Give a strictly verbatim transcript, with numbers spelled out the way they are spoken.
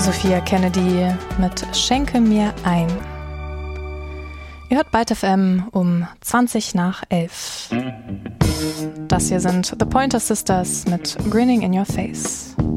Sophia Kennedy mit Schenke mir ein. Ihr hört Byte F M um zwanzig nach elf. Das hier sind The Pointer Sisters mit Grinning in Your Face.